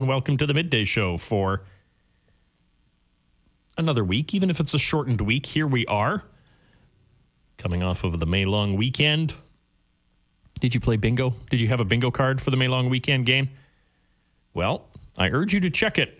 Welcome to the Midday Show for another week, even if it's a shortened week. Here we are, coming off of the May long weekend. Did you play bingo? Did you have a bingo card for the May long weekend game? Well, I urge you to check it